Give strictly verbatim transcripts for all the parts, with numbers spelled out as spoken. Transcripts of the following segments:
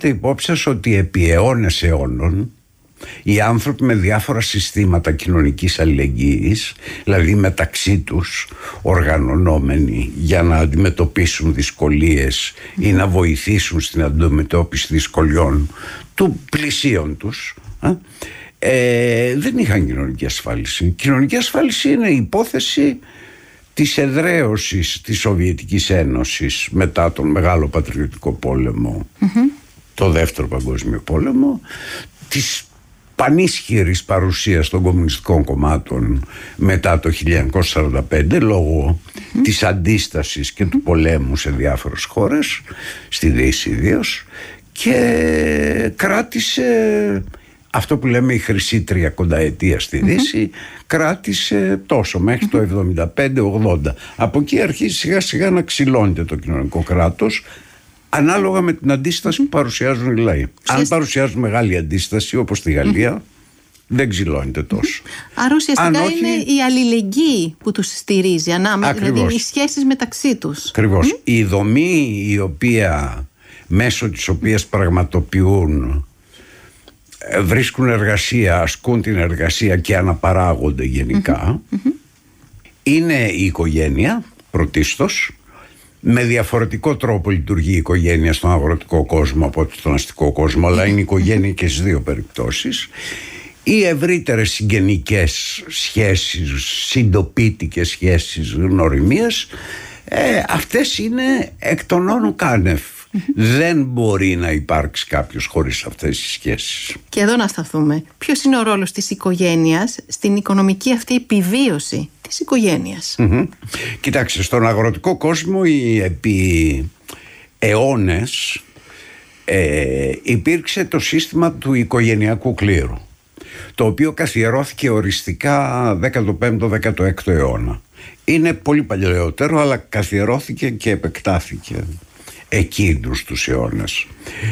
έχετε υπόψη σας ότι επί αιώνες αιώνων οι άνθρωποι με διάφορα συστήματα κοινωνικής αλληλεγγύης, δηλαδή μεταξύ τους οργανωνόμενοι για να αντιμετωπίσουν δυσκολίες ή να βοηθήσουν στην αντιμετώπιση δυσκολιών του πλησίον τους, ε, δεν είχαν κοινωνική ασφάλιση. Κοινωνική ασφάλιση είναι η υπόθεση της εδραίωσης της Σοβιετικής Ένωσης μετά τον Μεγάλο Πατριωτικό Πόλεμο, mm-hmm. το Δεύτερο Παγκόσμιο Πόλεμο, της πανίσχυρης παρουσίας των κομμουνιστικών κομμάτων μετά το χίλια εννιακόσια σαράντα πέντε λόγω mm. της αντίστασης και του πολέμου σε διάφορες χώρες, στη Δύση ιδίως, και κράτησε αυτό που λέμε η χρυσή τριακονταετία στη Δύση, mm-hmm. κράτησε τόσο μέχρι mm-hmm. το εβδομήντα πέντε ογδόντα. Από εκεί αρχίζει σιγά σιγά να ξυλώνεται το κοινωνικό κράτος, ανάλογα με την αντίσταση που παρουσιάζουν οι λαοί. Αν παρουσιάζουν μεγάλη αντίσταση, όπως στη Γαλλία, δεν ξυλώνεται τόσο. Άρα ουσιαστικά όχι... είναι η αλληλεγγύη που τους στηρίζει ανάμεσα, δηλαδή οι σχέσεις μεταξύ τους. Ακριβώς. Mm? Η δομή η οποία, μέσω της οποίας πραγματοποιούν, βρίσκουν εργασία, ασκούν την εργασία και αναπαράγονται γενικά, mm-hmm. είναι η οικογένεια πρωτίστως. Με διαφορετικό τρόπο λειτουργεί η οικογένεια στον αγροτικό κόσμο από ότι στον αστικό κόσμο, αλλά είναι η οικογένεια και στις δύο περιπτώσεις. Οι ευρύτερες συγγενικές σχέσεις, συντοπίτικες σχέσεις, γνωριμίες, ε, αυτές είναι εκ των όνου κάνευ. Δεν μπορεί να υπάρξει κάποιος χωρίς αυτές τις σχέσεις. Και εδώ να σταθούμε. Ποιος είναι ο ρόλος της οικογένειας στην οικονομική αυτή επιβίωση της οικογένειας? Mm-hmm. Κοιτάξτε, στον αγροτικό κόσμο οι επί αιώνες ε, υπήρξε το σύστημα του οικογενειακού κλήρου, το οποίο καθιερώθηκε οριστικά δέκατο πέμπτο δέκατο έκτο αιώνα. Είναι πολύ παλαιότερο, αλλά καθιερώθηκε και επεκτάθηκε εκείνους τους αιώνες.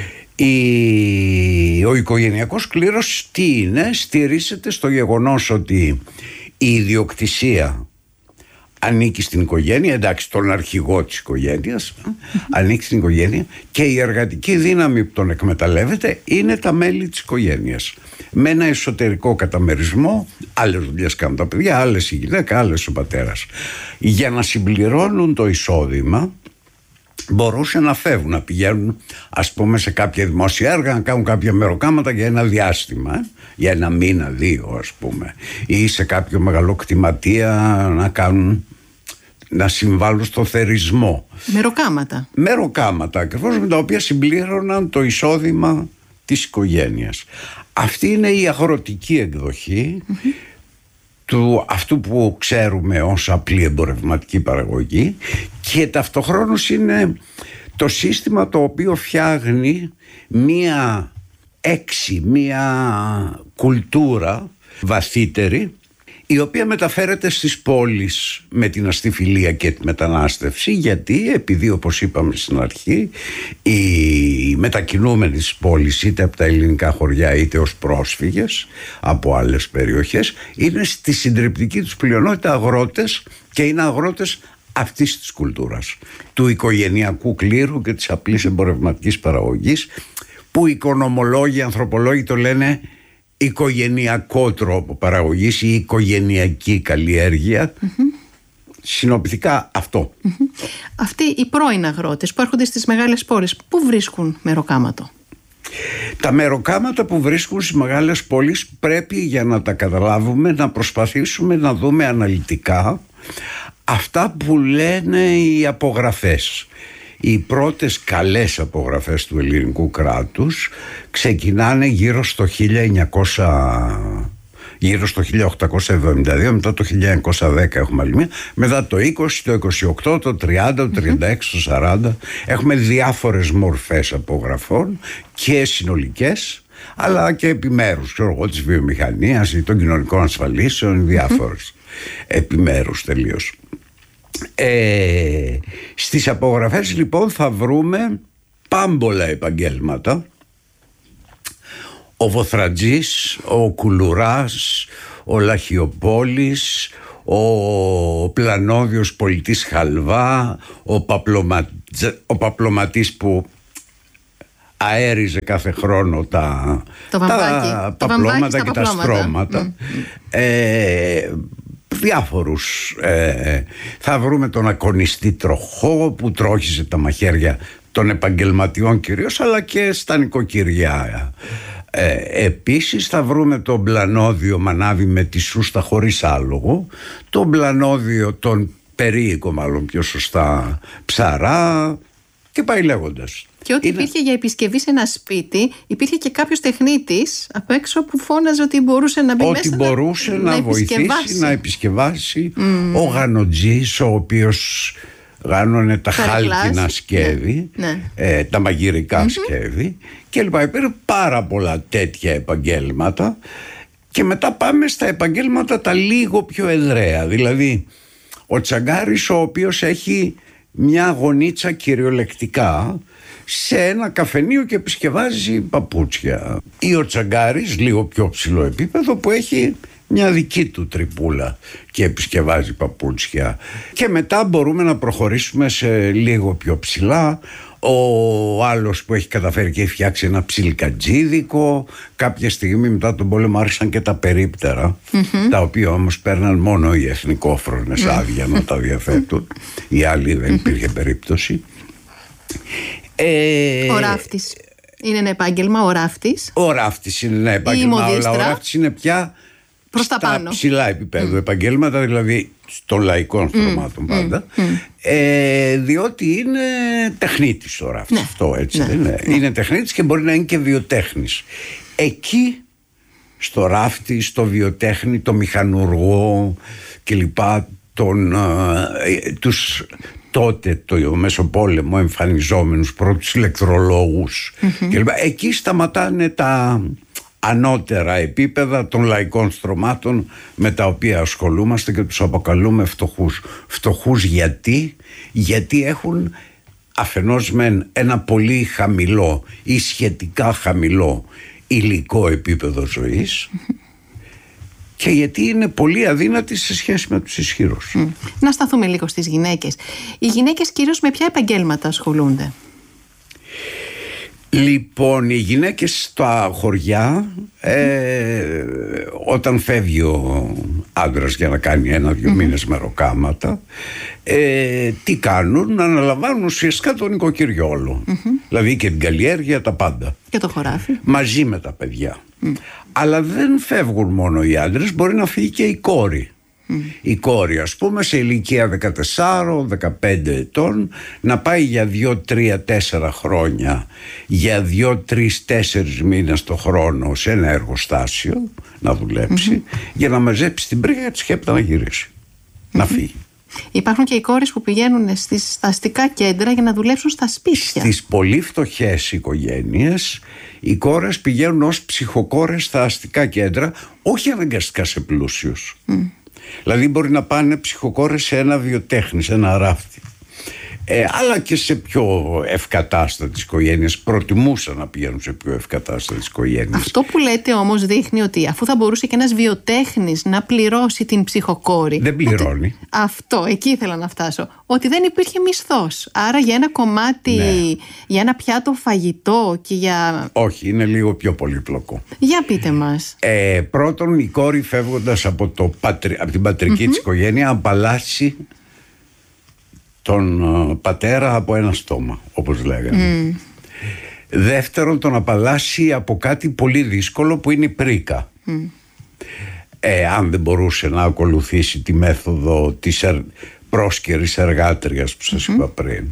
Η... Ο οικογενειακός κλήρος τι είναι? Στηρίζεται στο γεγονός ότι η ιδιοκτησία ανήκει στην οικογένεια, εντάξει, τον αρχηγό της οικογένειας, ανήκει στην οικογένεια, και η εργατική δύναμη που τον εκμεταλλεύεται είναι τα μέλη της οικογένειας. Με ένα εσωτερικό καταμερισμό, άλλες δουλειές κάνουν τα παιδιά, άλλες η γυναίκα, άλλες ο πατέρας. Για να συμπληρώνουν το εισόδημα, μπορούσαν να φεύγουν, να πηγαίνουν ας πούμε σε κάποια δημόσια έργα, να κάνουν κάποια μεροκάματα για ένα διάστημα, για ένα μήνα, δύο ας πούμε, ή σε κάποιο μεγαλοκτηματία να κάνουν, να συμβάλλουν στο θερισμό. Μεροκάματα. Μεροκάματα ακριβώς, με τα οποία συμπλήρωναν το εισόδημα της οικογένειας. Αυτή είναι η αγροτική εκδοχή mm-hmm. του αυτού που ξέρουμε ως απλή εμπορευματική παραγωγή, και ταυτοχρόνως είναι το σύστημα το οποίο φτιάχνει μία έξι, μία κουλτούρα βαθύτερη, η οποία μεταφέρεται στις πόλεις με την αστιφιλία και τη μετανάστευση, γιατί επειδή όπως είπαμε στην αρχή οι μετακινούμενοι στις πόλεις, είτε από τα ελληνικά χωριά είτε ως πρόσφυγες από άλλες περιοχές, είναι στη συντριπτική τους πλειονότητα αγρότες, και είναι αγρότες αυτής της κουλτούρας του οικογενειακού κλήρου και της απλής εμπορευματικής παραγωγής, που οικονομολόγοι, ανθρωπολόγοι το λένε οικογενειακό τρόπο παραγωγής ή οικογενειακή καλλιέργεια. Mm-hmm. Συνοπτικά αυτό. Mm-hmm. Αυτοί οι πρώην αγρότες που έρχονται στις μεγάλες πόλεις, πού βρίσκουν μεροκάματο? Τα μεροκάματα που βρίσκουν στις μεγάλες πόλεις πρέπει, για να τα καταλάβουμε, να προσπαθήσουμε να δούμε αναλυτικά αυτά που λένε οι απογραφές. Οι πρώτες καλές απογραφές του ελληνικού κράτους ξεκινάνε γύρω στο χίλια εννιακόσια, γύρω στο χίλια οκτακόσια εβδομήντα δύο, μετά το χίλια εννιακόσια δέκα έχουμε άλλη μία, μετά το είκοσι, το είκοσι οκτώ, το τριάντα, το τριάντα έξι, το σαράντα. Έχουμε διάφορες μορφές απογραφών και συνολικές, αλλά και επιμέρους, ξέρω εγώ, της βιομηχανίας ή των κοινωνικών ασφαλίσεων, διάφορες επιμέρους τελείως. Ε, στις απογραφές λοιπόν θα βρούμε πάμπολα επαγγέλματα. Ο βοθρατζής, ο κουλουράς, ο λαχιοπόλης, ο πλανόδιος πολιτής χαλβά, ο, παπλωμα... ο παπλωματής που αέριζε κάθε χρόνο τα, το τα το παπλώματα και τα τα στρώματα. Mm. Ε, διάφορους. Ε, θα βρούμε τον ακονιστή τροχό που τρόχιζε τα μαχαίρια των επαγγελματιών κυρίως, αλλά και στα νοικοκυριά. Ε, επίσης θα βρούμε τον μπλανόδιο μανάβη με τη σούστα χωρίς άλογο, τον μπλανόδιο τον περίοικο, μάλλον πιο σωστά, ψαρά, και πάει λέγοντας. Και ό,τι είναι... υπήρχε για επισκευή σε ένα σπίτι, υπήρχε και κάποιος τεχνίτης απ' έξω που φώναζε ότι μπορούσε να μπει ότι μέσα, μπορούσε να, να, να βοηθήσει, να επισκευάσει. Mm. Ο γανοτζής, ο οποίος γάνωνε τα Καρεκλάς, χάλκινα σκεύη, ναι, ναι. Ε, τα μαγειρικά mm-hmm. σκεύη και λοιπά. Υπήρχαν πάρα πολλά τέτοια επαγγέλματα. Και μετά πάμε στα επαγγέλματα τα λίγο πιο εδραία. Δηλαδή ο τσαγκάρης, ο οποίος έχει μια γωνίτσα κυριολεκτικά σε ένα καφενείο και επισκευάζει παπούτσια, ή ο τσαγκάρης λίγο πιο ψηλό επίπεδο που έχει μια δική του τρυπούλα και επισκευάζει παπούτσια. Και μετά μπορούμε να προχωρήσουμε σε λίγο πιο ψηλά. Ο άλλος που έχει καταφέρει και έχει φτιάξει ένα ψιλικατζίδικο. Κάποια στιγμή μετά τον πόλεμο άρχισαν και τα περίπτερα, mm-hmm. τα οποία όμως παίρναν μόνο οι εθνικόφρονες άδεια να τα διαθέτουν. Οι άλλοι δεν υπήρχε περίπτωση. ε... Ο ράφτης είναι ένα επάγγελμα, ο ράφτης. Ο ράφτης είναι ένα επάγγελμα, αλλά ο ράφτης είναι πια προς τα στα πάνω. ψηλά επίπεδο mm. επαγγέλματα, δηλαδή των λαϊκών στρωμάτων mm. πάντα, mm. Ε, διότι είναι τεχνίτης ο ράφτης, ναι. αυτό έτσι ναι. είναι. Ναι. Είναι τεχνίτης και μπορεί να είναι και βιοτέχνης. Εκεί στο ράφτη, στο βιοτέχνη, το μηχανουργό κλπ, τον, ε, τους τότε το μεσοπόλεμο εμφανιζόμενους πρώτους ηλεκτρολόγους mm-hmm. κλπ. Εκεί σταματάνε τα ανώτερα επίπεδα των λαϊκών στρωμάτων με τα οποία ασχολούμαστε και τους αποκαλούμε φτωχούς. Φτωχούς γιατί? Γιατί έχουν αφενός μεν ένα πολύ χαμηλό ή σχετικά χαμηλό υλικό επίπεδο ζωής και γιατί είναι πολύ αδύνατοι σε σχέση με τους ισχυρούς. Mm. Να σταθούμε λίγο στις γυναίκες. Οι γυναίκες κυρίως με ποια επαγγέλματα ασχολούνται? Λοιπόν, οι γυναίκες στα χωριά, ε, όταν φεύγει ο άντρας για να κάνει ένα-δυο mm-hmm. μήνες μεροκάματα, ε, τι κάνουν? Να αναλαμβάνουν ουσιαστικά το νοικοκυριό όλο. Mm-hmm. Δηλαδή και την καλλιέργεια, τα πάντα. Και το χωράφι. Μαζί με τα παιδιά. Mm. Αλλά δεν φεύγουν μόνο οι άντρες, μπορεί να φύγει και η κόρη. Mm. Η κόρη, ας πούμε, σε ηλικία δεκατέσσερα δεκαπέντε ετών, να πάει για δύο τρία τέσσερα χρόνια, για δύο τρία τέσσερα μήνες το χρόνο σε ένα εργοστάσιο να δουλέψει, mm-hmm. για να μαζέψει την πρίγα της και έπειτα να γυρίσει, mm-hmm. να φύγει. Υπάρχουν και οι κόρες που πηγαίνουν στις, στα αστικά κέντρα για να δουλέψουν στα σπίτια. Στις πολύ φτωχές οικογένειες οι κόρες πηγαίνουν ως ψυχοκόρες στα αστικά κέντρα, όχι αναγκαστικά σε πλούσιους. Mm. Δηλαδή μπορεί να πάνε ψυχοκόρες σε ένα βιοτέχνη, σε ένα ράφτη. Ε, αλλά και σε πιο ευκατάστατες οικογένειες. Προτιμούσαν να πηγαίνουν σε πιο ευκατάστατες οικογένειες. Αυτό που λέτε όμως δείχνει ότι αφού θα μπορούσε και ένας βιοτέχνης να πληρώσει την ψυχοκόρη. Δεν πληρώνει. Ότι, αυτό, εκεί ήθελα να φτάσω. Ότι δεν υπήρχε μισθός. Άρα για ένα κομμάτι, ναι. για ένα πιάτο φαγητό και για... Όχι, είναι λίγο πιο πολύπλοκο. Για πείτε μας. Ε, πρώτον, η κόρη φεύγοντας από, το πατρι... από την πατρική mm-hmm. της οικογένεια απαλλάσσει τον uh, πατέρα από ένα στόμα, όπως λέγανε. Mm. Δεύτερον, τον απαλλάσσει από κάτι πολύ δύσκολο που είναι η πρίκα. Mm. Ε, αν δεν μπορούσε να ακολουθήσει τη μέθοδο της ερ... πρόσκαιρης εργάτριας που σας mm-hmm. είπα πριν.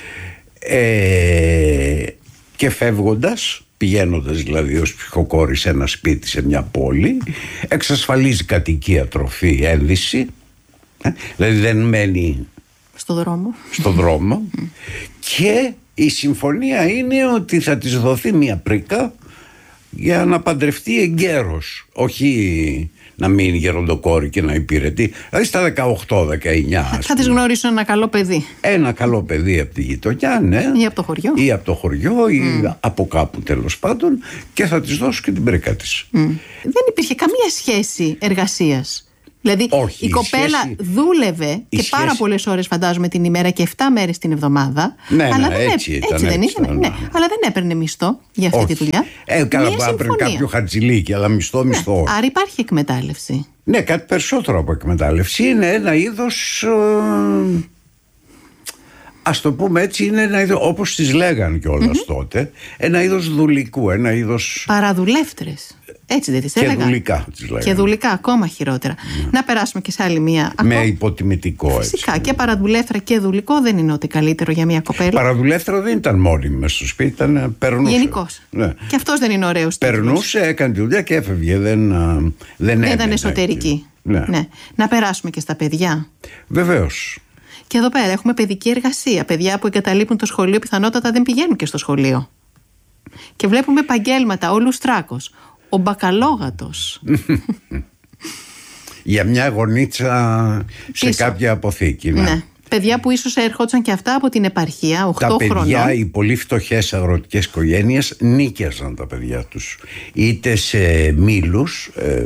Ε, και φεύγοντας, πηγαίνοντας δηλαδή ως ψυχοκόρη σε ένα σπίτι, σε μια πόλη, εξασφαλίζει κατοικία, τροφή, ένδυση. Ε, δηλαδή δεν μένει στο δρόμο. Στο δρόμο. Mm. Και η συμφωνία είναι ότι θα της δοθεί μια πρίκα για να παντρευτεί εγκαίρος. Όχι να μείνει γεροντοκόρη και να υπηρετεί. Δηλαδή στα δεκαοκτώ δεκαεννιά. Θα της γνωρίσω ένα καλό παιδί. Ένα καλό παιδί από τη γειτονιά, ναι. Ή από το χωριό. Ή από το χωριό, ή mm. από κάπου τέλος πάντων. Και θα της δώσω και την πρίκα της. Mm. Δεν υπήρχε καμία σχέση εργασίας. Δηλαδή Όχι, η κοπέλα σχέση... δούλευε η και σχέση... πάρα πολλές ώρες φαντάζομαι την ημέρα και εφτά μέρες την εβδομάδα. Ναι, αλλά ναι, δεν έτσι, έ... ήταν, έτσι δεν έτσι ήταν, ήταν, ναι. ναι. Αλλά δεν έπαιρνε μισθό για αυτή Όχι. τη δουλειά. Ε, καλά, έπαιρνε κάποιο χατζηλίκι, αλλά μισθό, μισθό. Ναι, άρα υπάρχει εκμετάλλευση. Ναι, κάτι περισσότερο από εκμετάλλευση. Είναι ένα είδος... Ε... Ας το πούμε έτσι, είναι ένα είδος, όπως τις λέγαν κιόλας mm-hmm. τότε, ένα είδος δουλικού, ένα είδος... Παραδουλεύτρες. Έτσι δεν τις και έλεγαν. δουλικά τις λέγαν. Και δουλικά, ακόμα χειρότερα. Mm. Να περάσουμε και σε άλλη μία. Με ακόμα... υποτιμητικό έτσι. Φυσικά, και παραδουλεύτρα και δουλικό δεν είναι ό,τι καλύτερο για μια κοπέλα. Παραδουλεύτρα δεν ήταν μόνη μες στο σπίτι, ήταν περνούσε. Γενικώς. Ναι. Και αυτός δεν είναι ωραίος. Περνούσε, έκανε τη δουλειά και έφευγε. Δεν, δεν, δεν ήταν εσωτερική. Ναι. Ναι. Να περάσουμε και στα παιδιά. Βεβαίως. Και εδώ πέρα έχουμε παιδική εργασία. Παιδιά που εγκαταλείπουν το σχολείο πιθανότατα δεν πηγαίνουν και στο σχολείο. Και βλέπουμε επαγγέλματα, ο λουστράκος, ο μπακαλόγατος. Για μια γονίτσα σε Πίσω. κάποια αποθήκη. Ναι. Ναι. Παιδιά που ίσως ερχόντουσαν και αυτά από την επαρχία, οκτώ τα παιδιά, χρονών. Οι πολύ φτωχές αγροτικές οικογένειες νίκιαζαν τα παιδιά τους. Είτε σε μήλους ε,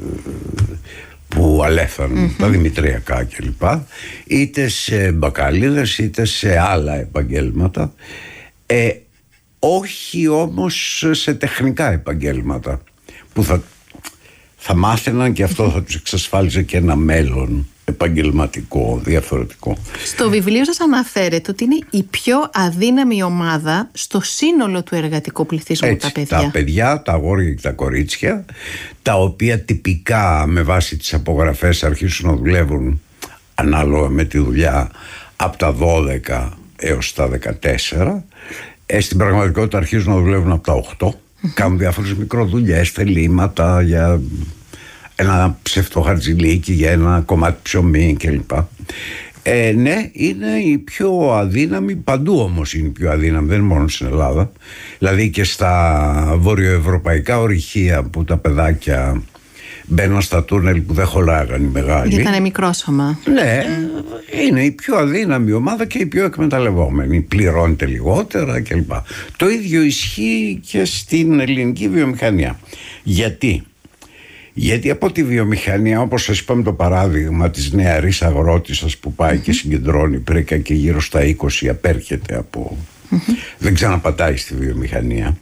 που αλέφθαναν, mm-hmm. τα δημητριακά κλπ, είτε σε μπακάλιδες, είτε σε άλλα επαγγέλματα. Ε, όχι όμως σε τεχνικά επαγγέλματα που θα, θα μάθαιναν και αυτό θα τους εξασφάλιζε και ένα μέλλον επαγγελματικό, διαφορετικό. Στο βιβλίο σας αναφέρεται ότι είναι η πιο αδύναμη ομάδα στο σύνολο του εργατικού πληθυσμού. Έτσι, τα παιδιά. Τα παιδιά, τα αγόρια και τα κορίτσια, τα οποία τυπικά με βάση τις απογραφές αρχίσουν να δουλεύουν ανάλογα με τη δουλειά από τα δώδεκα έως τα δεκατέσσερα. Ε, στην πραγματικότητα αρχίζουν να δουλεύουν από τα οκτώ. Κάνουν διάφορες μικροδουλειές, θελήματα για ένα ψευτοχαρτζηλίκι, για ένα κομμάτι ψωμί κλπ. Ε, ναι, είναι η πιο αδύναμη, παντού όμως είναι η πιο αδύναμη, δεν είναι μόνο στην Ελλάδα. Δηλαδή και στα βορειοευρωπαϊκά ορυχεία που τα παιδάκια μπαίναν στα τούνελ που δεν χωράγαν οι μεγάλοι. Γιατί ήταν μικρόσωμα. Ναι, είναι η πιο αδύναμη ομάδα και η πιο εκμεταλλευόμενη. Πληρώνεται λιγότερα κλπ. Το ίδιο ισχύει και στην ελληνική βιομηχανία. Γιατί? Γιατί από τη βιομηχανία, όπως σας είπαμε το παράδειγμα της νεαρής αγρότισσας που πάει mm-hmm. και συγκεντρώνει πρίκα και γύρω στα είκοσι απέρχεται από... Mm-hmm. δεν ξαναπατάει στη βιομηχανία.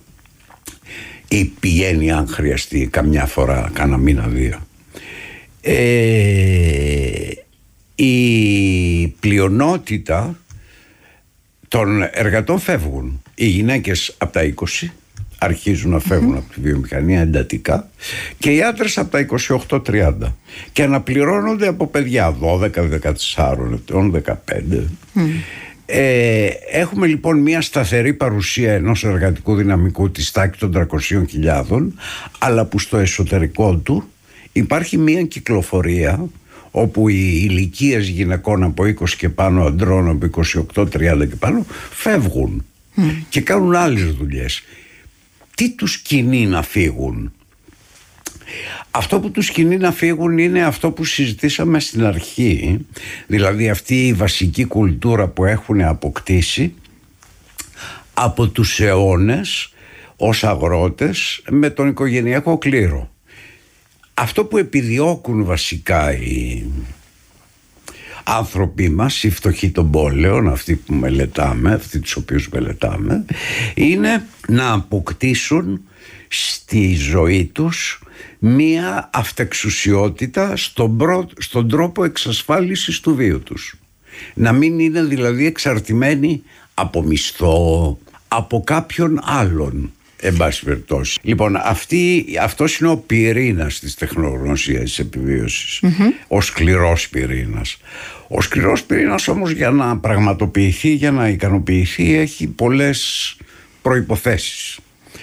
Ή πηγαίνει αν χρειαστεί καμιά φορά, κάνα μήνα δύο. Ε, η πλειονότητα των εργατών φεύγουν. Οι γυναίκες από τα είκοσι αρχίζουν να φεύγουν mm-hmm. από τη βιομηχανία εντατικά και οι άντρες από τα είκοσι οκτώ τριάντα και αναπληρώνονται από παιδιά δώδεκα δεκατέσσερα ετών, δεκαπέντε. Mm. Ε, έχουμε λοιπόν μια σταθερή παρουσία ενός εργατικού δυναμικού της τάξης των τριακοσίων χιλιάδων, αλλά που στο εσωτερικό του υπάρχει μια κυκλοφορία όπου οι ηλικίες γυναικών από είκοσι και πάνω, αντρών από είκοσι οκτώ τριάντα και πάνω φεύγουν mm. και κάνουν άλλες δουλειές. Τι τους κινεί να φύγουν? Αυτό που τους κινεί να φύγουν είναι αυτό που συζητήσαμε στην αρχή, δηλαδή αυτή η βασική κουλτούρα που έχουν αποκτήσει από τους αιώνες ως αγρότες με τον οικογενειακό κλήρο. Αυτό που επιδιώκουν βασικά οι άνθρωποι μας, οι φτωχοί των πόλεων, αυτοί που μελετάμε, αυτοί τους οποίους μελετάμε, είναι να αποκτήσουν στη ζωή τους μία αυτεξουσιότητα στον, προ... στον τρόπο εξασφάλισης του βίου τους. Να μην είναι δηλαδή εξαρτημένοι από μισθό, από κάποιον άλλον, εν πάση περιπτώσει. Λοιπόν, αυτή, αυτός είναι ο πυρήνας της τεχνογνωσίας της επιβίωσης, mm-hmm. ο σκληρός πυρήνας. Ο σκληρός πυρήνας όμως για να πραγματοποιηθεί, για να ικανοποιηθεί, έχει πολλές προϋποθέσεις.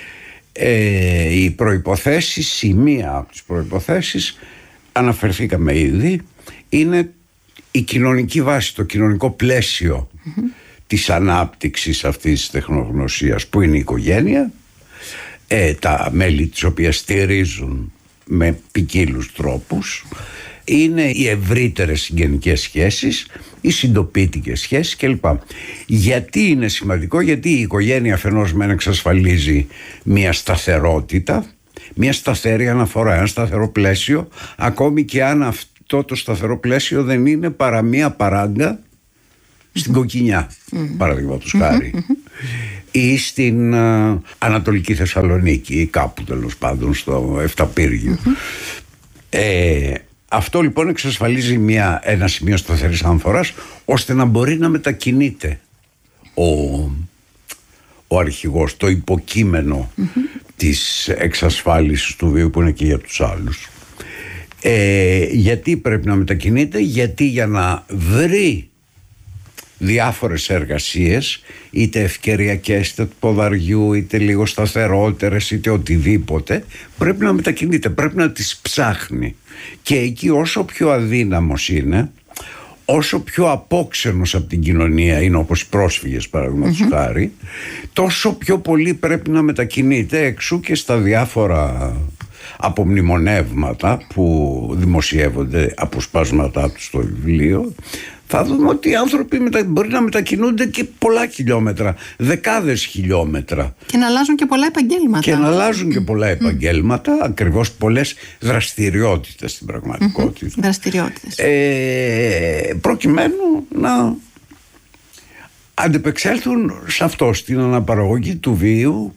Ε, οι προϋποθέσεις, η μία από τις προϋποθέσεις, αναφερθήκαμε ήδη, είναι η κοινωνική βάση, το κοινωνικό πλαίσιο mm-hmm. της ανάπτυξης αυτής της τεχνογνωσίας, που είναι η οικογένεια, ε, τα μέλη της οποίας στηρίζουν με ποικίλους τρόπους, είναι οι ευρύτερες συγγενικές σχέσεις, οι συντοπίτικες σχέσεις κλπ. Γιατί είναι σημαντικό? Γιατί η οικογένεια αφενός μεν εξασφαλίζει μια σταθερότητα, μια σταθερή αναφορά, ένα σταθερό πλαίσιο, ακόμη και αν αυτό το σταθερό πλαίσιο δεν είναι παρά μια παράγκα στην Κοκκινιά, mm. παραδείγματος mm-hmm, χάρη, mm-hmm. ή στην uh, Ανατολική Θεσσαλονίκη ή κάπου τέλος πάντων στο Εφταπύργιο. Mm-hmm. Ε, αυτό λοιπόν εξασφαλίζει μια, ένα σημείο σταθερής αναφοράς, ώστε να μπορεί να μετακινείται ο, ο αρχηγός, το υποκείμενο mm-hmm. της εξασφάλισης του βίου που είναι και για τους άλλους. Ε, γιατί πρέπει να μετακινείται? Γιατί για να βρει διάφορες εργασίες, είτε ευκαιριακές, είτε του ποδαριού, είτε λίγο σταθερότερες, είτε οτιδήποτε, πρέπει να μετακινείται, πρέπει να τις ψάχνει. Και εκεί όσο πιο αδύναμος είναι, όσο πιο απόξενος από την κοινωνία είναι, όπως οι πρόσφυγες παραδείγματος mm-hmm. χάρη, τόσο πιο πολύ πρέπει να μετακινείται. Εξού και στα διάφορα απομνημονεύματα που δημοσιεύονται, αποσπάσματά τους στο βιβλίο, θα δούμε ότι οι άνθρωποι μετα... μπορεί να μετακινούνται και πολλά χιλιόμετρα, δεκάδες χιλιόμετρα. Και να αλλάζουν και πολλά επαγγέλματα. Και να αλλάζουν και πολλά επαγγέλματα, ακριβώς, πολλές δραστηριότητες στην πραγματικότητα. Mm-hmm. Δραστηριότητες. Ε, προκειμένου να αντεπεξέλθουν σε αυτό, στην αναπαραγωγή του βίου,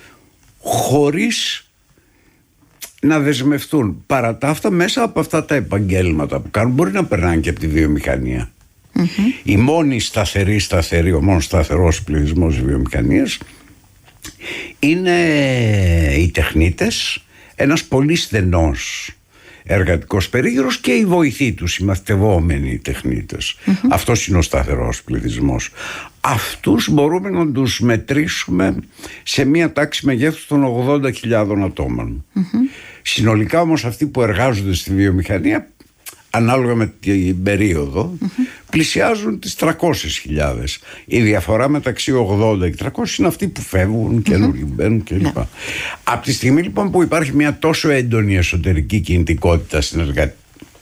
χωρίς να δεσμευτούν. Παρά τα αυτά, μέσα από αυτά τα επαγγέλματα που κάνουν, μπορεί να περνάνε και από τη βιομηχανία. Mm-hmm. Η μόνη σταθερή, σταθερή, ο μόνος σταθερός πληθυσμός της βιομηχανίας είναι οι τεχνίτες, ένας πολύ στενός εργατικός περίγυρος και οι βοηθοί τους, οι μαθητευόμενοι τεχνίτες. Mm-hmm. Αυτός είναι ο σταθερός πληθυσμός. Αυτούς μπορούμε να τους μετρήσουμε σε μία τάξη μεγέθους των ογδόντα χιλιάδων ατόμων. Mm-hmm. Συνολικά όμως αυτοί που εργάζονται στη βιομηχανία, ανάλογα με την περίοδο, mm-hmm. πλησιάζουν τις τριακόσιες χιλιάδες. Η διαφορά μεταξύ ογδόντα και τριακόσιες είναι αυτοί που φεύγουν, καινούργοι mm-hmm. μπαίνουν κλπ. Yeah. Από τη στιγμή λοιπόν που υπάρχει μια τόσο έντονη εσωτερική κινητικότητα στην εργα...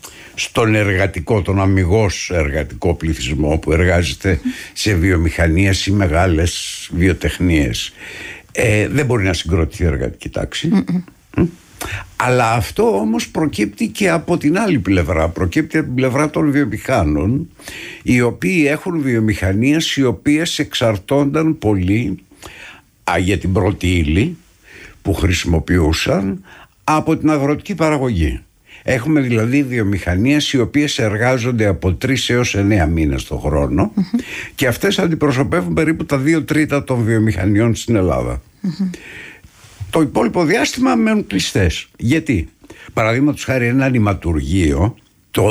στον εργατικό, τον αμιγώς εργατικό πληθυσμό που εργάζεται mm-hmm. σε βιομηχανίες ή μεγάλες βιοτεχνίες, ε, δεν μπορεί να συγκροτηθεί η εργατική τάξη. Mm-hmm. Mm? Αλλά αυτό όμως προκύπτει και από την άλλη πλευρά, προκύπτει από την πλευρά των βιομηχάνων, οι οποίοι έχουν βιομηχανίες οι οποίες εξαρτώνταν πολύ α, για την πρώτη ύλη που χρησιμοποιούσαν από την αγροτική παραγωγή. Έχουμε δηλαδή βιομηχανίες οι οποίες εργάζονται από τρεις έως εννέα μήνες το χρόνο mm-hmm. και αυτές αντιπροσωπεύουν περίπου τα δύο τρίτα των βιομηχανιών στην Ελλάδα. Mm-hmm. Το υπόλοιπο διάστημα μένουν κλειστές. Γιατί? Παραδείγματος χάρη ένα νηματουργείο, το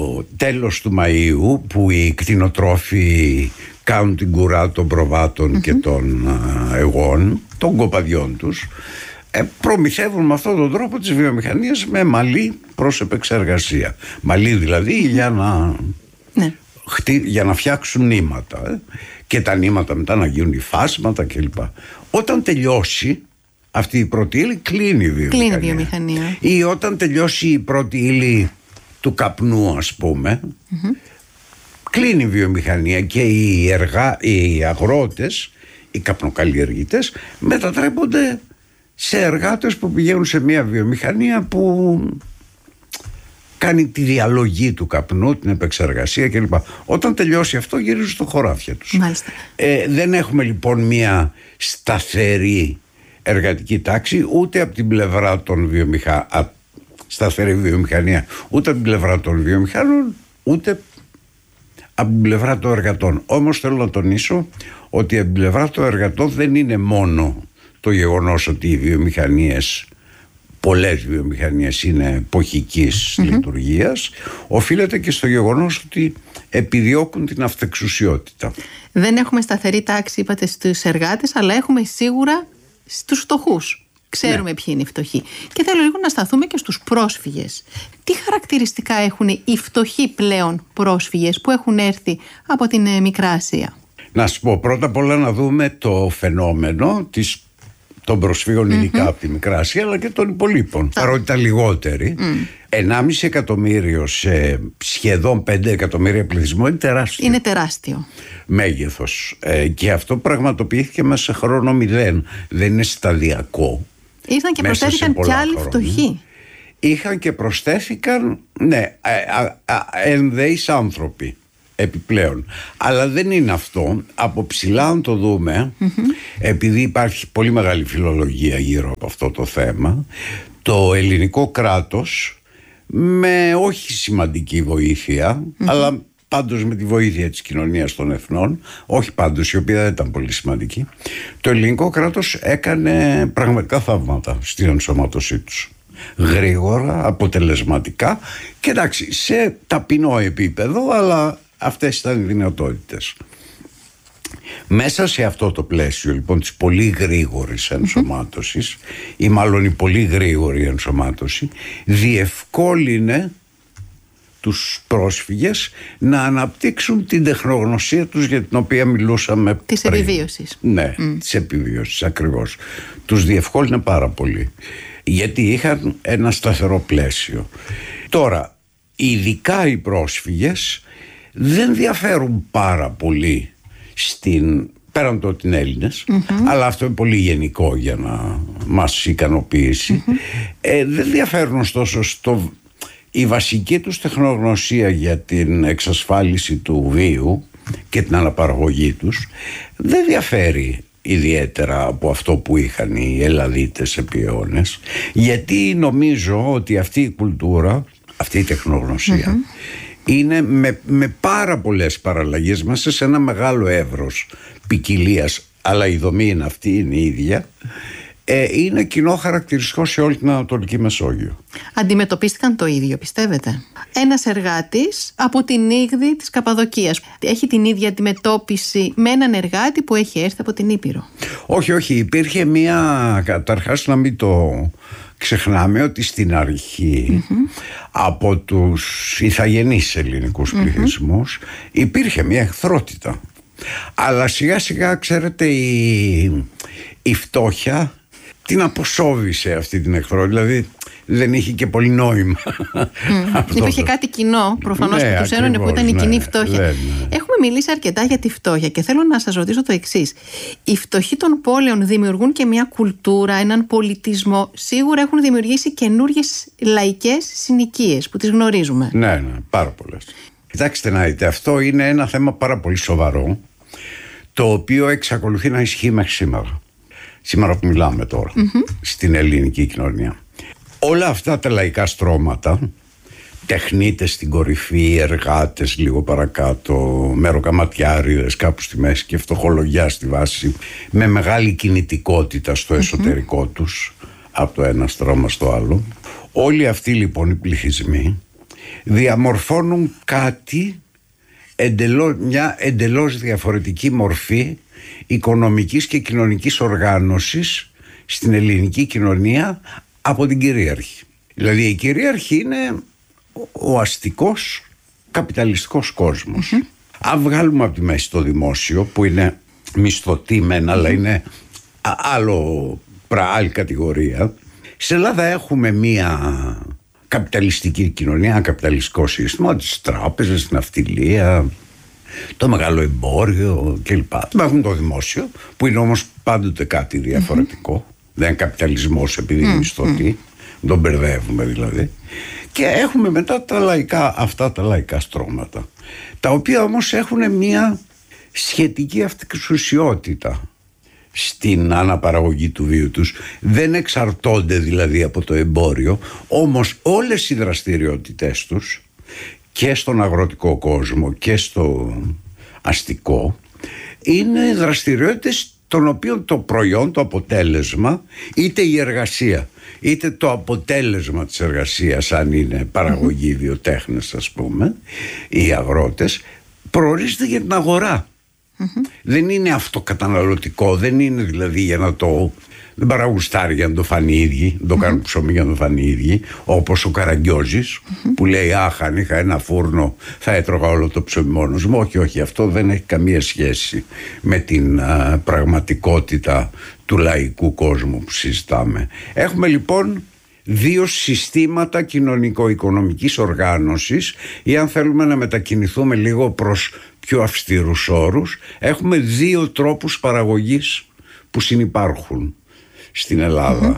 τέλος του Μαΐου που οι κτηνοτρόφοι κάνουν την κουρά των προβάτων mm-hmm. και των α, εγών, των κοπαδιών τους, ε, προμηθεύουν με αυτόν τον τρόπο τις βιομηχανίες με μαλλί προς επεξεργασία. Μαλλί δηλαδή για να, ναι. χτί, για να φτιάξουν νήματα ε, και τα νήματα μετά να γίνουν υφάσματα κλπ. Όταν τελειώσει αυτή η πρώτη ύλη, κλείνει η βιομηχανία. Κλείνει η βιομηχανία. Ή όταν τελειώσει η πρώτη ύλη του καπνού, ας πούμε, mm-hmm. κλείνει η βιομηχανία και οι, εργα... οι αγρότες, οι καπνοκαλλιεργητές μετατρέπονται σε εργάτες που πηγαίνουν σε μια βιομηχανία που κάνει τη διαλογή του καπνού, την επεξεργασία κλπ. Όταν τελειώσει αυτό, γυρίζουν στο χωράφια τους. Μάλιστα. Ε, δεν έχουμε λοιπόν μια σταθερή εργατική τάξη ούτε από την πλευρά των βιομηχανών, σταθερή βιομηχανία, ούτε από την πλευρά των βιομηχανών, ούτε από την πλευρά των εργατών. Όμως θέλω να τονίσω ότι από την πλευρά των εργατών δεν είναι μόνο το γεγονός ότι οι βιομηχανίες, πολλές βιομηχανίες είναι εποχικής mm-hmm. λειτουργίας, οφείλεται και στο γεγονός ότι επιδιώκουν την αυτεξουσιότητα. Δεν έχουμε σταθερή τάξη, είπατε, στους εργάτες, αλλά έχουμε σίγουρα στους φτωχούς. Ξέρουμε ναι. ποιοι είναι οι φτωχοί. Και θέλω λίγο να σταθούμε και στους πρόσφυγες. Τι χαρακτηριστικά έχουν οι φτωχοί πλέον πρόσφυγες που έχουν έρθει από την Μικρά Ασία? Να σου πω πρώτα απ' όλα να δούμε το φαινόμενο της, των προσφύγων mm-hmm. ειδικά από τη Μικρά Ασία, αλλά και των υπολείπων. Ah. Παρότι ήταν λιγότεροι. Mm. ενάμιση εκατομμύριο σε σχεδόν πέντε εκατομμύρια πληθυσμό είναι τεράστιο. Είναι τεράστιο μέγεθος. Ε, και αυτό πραγματοποιήθηκε μέσα σε χρόνο μηδέν. Δεν είναι σταδιακό. Ήρθαν και προσθέθηκαν κι άλλοι φτωχοί. Είχαν και προσθέθηκαν, ναι, ενδεείς άνθρωποι επιπλέον. Αλλά δεν είναι αυτό. Από ψηλά αν το δούμε, mm-hmm. επειδή υπάρχει πολύ μεγάλη φιλολογία γύρω από αυτό το θέμα, το ελληνικό κράτος με όχι σημαντική βοήθεια, mm-hmm. αλλά πάντως με τη βοήθεια της κοινωνίας των εθνών, όχι πάντως η οποία δεν ήταν πολύ σημαντική, το ελληνικό κράτος έκανε πραγματικά θαύματα στην ενσωμάτωσή τους. Γρήγορα, αποτελεσματικά και εντάξει, σε ταπεινό επίπεδο, αλλά αυτές ήταν οι δυνατότητες. Μέσα σε αυτό το πλαίσιο λοιπόν της πολύ γρήγορης ενσωμάτωσης mm-hmm. ή μάλλον η πολύ γρήγορη ενσωμάτωση διευκόλυνε τους πρόσφυγες να αναπτύξουν την τεχνογνωσία τους για την οποία μιλούσαμε πριν. Της επιβίωσης. Ναι, mm. της επιβίωσης ακριβώς. Τους διευκόλυνε πάρα πολύ. Γιατί είχαν ένα σταθερό πλαίσιο. Τώρα, ειδικά οι πρόσφυγες δεν διαφέρουν πάρα πολύ στην, πέραν το ότι είναι Έλληνες, mm-hmm. αλλά αυτό είναι πολύ γενικό για να μας ικανοποιήσει. Mm-hmm. Ε, δεν διαφέρουν ωστόσο στο... Η βασική τους τεχνογνωσία για την εξασφάλιση του βίου και την αναπαραγωγή τους δεν διαφέρει ιδιαίτερα από αυτό που είχαν οι Ελλαδίτες επί αιώνες, γιατί νομίζω ότι αυτή η κουλτούρα, αυτή η τεχνογνωσία mm-hmm. είναι με, με πάρα πολλές παραλλαγές μέσα σε ένα μεγάλο εύρος ποικιλίας, αλλά η δομή είναι αυτή, είναι η ίδια. Ε, είναι κοινό χαρακτηριστικό σε όλη την Ανατολική Μεσόγειο. Αντιμετωπίστηκαν το ίδιο, πιστεύετε? Ένας εργάτης από την Ήγδη της Καπαδοκίας έχει την ίδια αντιμετώπιση με έναν εργάτη που έχει έρθει από την Ήπειρο? Όχι, όχι. Υπήρχε μία, καταρχάς να μην το ξεχνάμε, ότι στην αρχή mm-hmm. από τους ηθαγενείς ελληνικούς mm-hmm. πληθυσμούς υπήρχε μία εχθρότητα. Αλλά σιγά σιγά, ξέρετε, η, η φτώχεια την αποσόβησε αυτή την εχθρότητα. Δηλαδή δεν είχε και πολύ νόημα. Mm. Υπήρχε κάτι κοινό, προφανώς, ναι, που τους ένωνε, που ήταν η κοινή ναι, φτώχεια. Ναι, ναι. Έχουμε μιλήσει αρκετά για τη φτώχεια και θέλω να σας ρωτήσω το εξής. Οι φτωχοί των πόλεων δημιουργούν και μια κουλτούρα, έναν πολιτισμό. Σίγουρα έχουν δημιουργήσει καινούργιες λαϊκές συνοικίες που τις γνωρίζουμε. Ναι, ναι, πάρα πολλές. Κοιτάξτε να δείτε, αυτό είναι ένα θέμα πάρα πολύ σοβαρό, το οποίο εξακολουθεί να ισχύει μέχρι σήμερα. Σήμερα που μιλάμε τώρα, mm-hmm. στην ελληνική κοινωνία. Όλα αυτά τα λαϊκά στρώματα, τεχνίτες στην κορυφή, εργάτες λίγο παρακάτω, μεροκαματιάριδες κάπου στη μέση και φτωχολογιά στη βάση, με μεγάλη κινητικότητα στο εσωτερικό mm-hmm. τους, από το ένα στρώμα στο άλλο. Όλοι αυτοί λοιπόν οι πληθυσμοί διαμορφώνουν κάτι, εντελώς, μια εντελώς διαφορετική μορφή οικονομικής και κοινωνικής οργάνωσης στην ελληνική κοινωνία από την κυρίαρχη. Δηλαδή η κυρίαρχη είναι ο αστικός καπιταλιστικός κόσμος. Mm-hmm. Αν βγάλουμε από τη μέση το δημόσιο, που είναι μισθωτή μεν, mm-hmm. αλλά είναι άλλο, άλλη κατηγορία, στην Ελλάδα έχουμε μία καπιταλιστική κοινωνία, ένα καπιταλιστικό σύστημα, τις τράπεζες, την ναυτιλία, το μεγάλο εμπόριο κλπ. Έχουμε το δημόσιο, που είναι όμως πάντοτε κάτι διαφορετικό. Mm-hmm. Δεν είναι καπιταλισμός επειδή είναι μισθωτή, mm-hmm. τον μπερδεύουμε δηλαδή. Και έχουμε μετά τα λαϊκά, αυτά τα λαϊκά στρώματα, τα οποία όμως έχουν μια σχετική αυτεξουσιότητα στην αναπαραγωγή του βίου τους. Δεν εξαρτώνται δηλαδή από το εμπόριο, όμως όλες οι δραστηριότητες τους και στον αγροτικό κόσμο και στο αστικό είναι δραστηριότητες των οποίων το προϊόν, το αποτέλεσμα, είτε η εργασία είτε το αποτέλεσμα της εργασίας, αν είναι παραγωγή, βιοτέχνες ας πούμε, οι αγρότες, προορίζεται για την αγορά. Mm-hmm. Δεν είναι αυτοκαταναλωτικό, δεν είναι δηλαδή για να το... Δεν παράγουν στάρι για να το φάνε οι ίδιοι, δεν το κάνουν mm-hmm. ψωμί για να το φάνε οι ίδιοι, όπως ο Καραγκιόζης mm-hmm. που λέει «Αχ, αν είχα ένα φούρνο θα έτρωγα όλο το ψωμί μόνος μου». Όχι, όχι, αυτό δεν έχει καμία σχέση με την α, πραγματικότητα του λαϊκού κόσμου που συζητάμε. Έχουμε λοιπόν δύο συστήματα κοινωνικο-οικονομικής οργάνωσης, ή αν θέλουμε να μετακινηθούμε λίγο προς πιο αυστηρούς όρους, έχουμε δύο τρόπους παραγωγής που συνυπάρχουν στην Ελλάδα. Mm-hmm.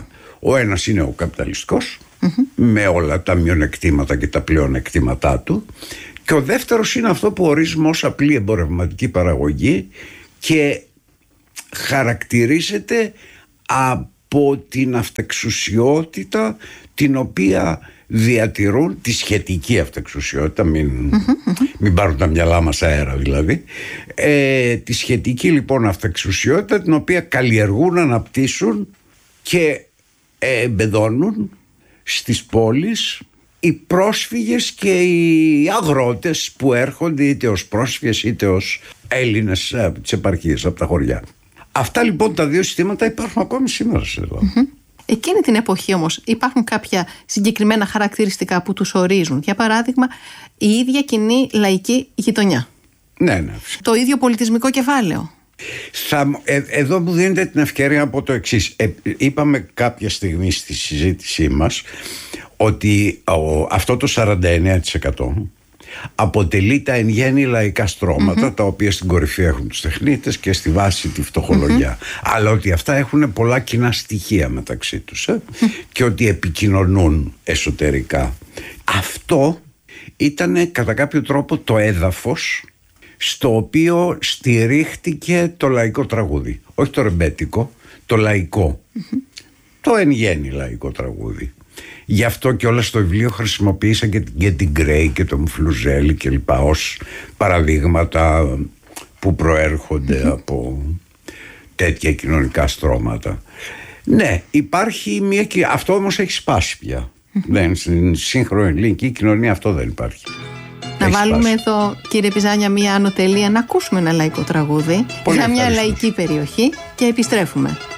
Ο ένας είναι ο καπιταλιστικός, mm-hmm. με όλα τα μειονεκτήματα και τα πλεονεκτήματά του, και ο δεύτερος είναι αυτό που ορίζουμε ως απλή εμπορευματική παραγωγή και χαρακτηρίζεται από την αυτεξουσιότητα την οποία διατηρούν, τη σχετική αυτεξουσιότητα, μην, mm-hmm. μην πάρουν τα μυαλά μας αέρα δηλαδή, ε, τη σχετική λοιπόν αυτεξουσιότητα την οποία καλλιεργούν, αναπτύσσουν και εμπεδώνουν στις πόλεις οι πρόσφυγες και οι αγρότες που έρχονται είτε ως πρόσφυγες είτε ως Έλληνες από τις επαρχίες, από τα χωριά. Αυτά λοιπόν τα δύο συστήματα υπάρχουν ακόμη σήμερα στην Ελλάδα. Mm-hmm. Εκείνη την εποχή όμως υπάρχουν κάποια συγκεκριμένα χαρακτηριστικά που τους ορίζουν. Για παράδειγμα, η ίδια κοινή λαϊκή γειτονιά. Ναι, ναι. Το ίδιο πολιτισμικό κεφάλαιο. Θα, ε, εδώ μου δίνετε την ευκαιρία να πω το εξής. Ε, είπαμε κάποια στιγμή στη συζήτησή μας ότι ο, αυτό το σαράντα εννέα τοις εκατό αποτελεί τα εν γέννη λαϊκά στρώματα, mm-hmm. τα οποία στην κορυφή έχουν τους τεχνίτες και στη βάση τη φτωχολογία, mm-hmm. αλλά ότι αυτά έχουν πολλά κοινά στοιχεία μεταξύ τους, ε? mm-hmm. και ότι επικοινωνούν εσωτερικά. Αυτό ήταν κατά κάποιο τρόπο το έδαφος στο οποίο στηρίχτηκε το λαϊκό τραγούδι, όχι το ρεμπέτικο, το λαϊκό, mm-hmm. το εν γέννη λαϊκό τραγούδι. Γι' αυτό και όλα στο βιβλίο χρησιμοποίησα και, και την Γκρέι και τον Φλουζέλη και λοιπά ως παραδείγματα που προέρχονται mm-hmm. από τέτοια κοινωνικά στρώματα. Ναι, υπάρχει μια... Αυτό όμως έχει σπάσει πια. Mm-hmm. Δεν, στην σύγχρονη ελληνική κοινωνία αυτό δεν υπάρχει. Να έχει βάλουμε σπάσει. Εδώ, κύριε Πιζάνια, μια ανωτελεία, να ακούσουμε ένα λαϊκό τραγούδι. Πολύ για μια λαϊκή περιοχή και επιστρέφουμε.